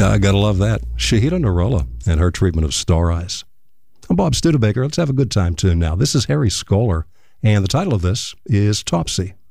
I gotta love that. Shahida Narola and her treatment of Star Eyes. I'm Bob Studebaker. Let's have a good time tune now. This is Harry Scholar, and the title of this is Topsy.